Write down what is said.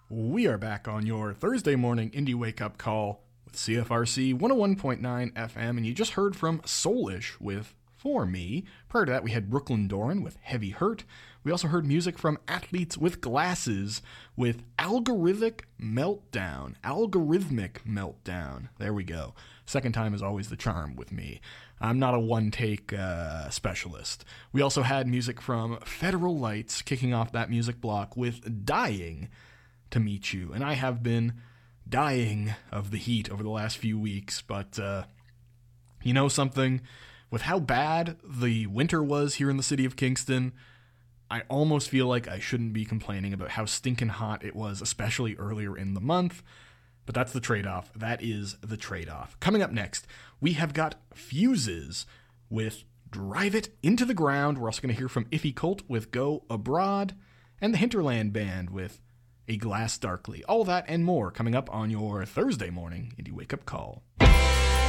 We are back on your Thursday morning indie wake up call with CFRC 101.9 FM, and you just heard from Soulish with For Me. Prior to that, we had Brooklyn Doran with Heavy Hurt. We also heard music from Athletes with Glasses with Algorithmic Meltdown. Algorithmic Meltdown. There we go. Second time is always the charm with me. I'm not a one-take specialist. We also had music from Federal Lights kicking off that music block with Dying to Meet You. And I have been dying of the heat over the last few weeks, but you know something? With how bad the winter was here in the city of Kingston, I almost feel like I shouldn't be complaining about how stinking hot it was, especially earlier in the month. But that's the trade-off. That is the trade-off. Coming up next, we have got Fuses with Drive It Into the Ground. We're also going to hear from Iffy Colt with Go Abroad, and the Hinterland Band with A Glass Darkly. All that and more coming up on your Thursday morning Indie Wake Up Call.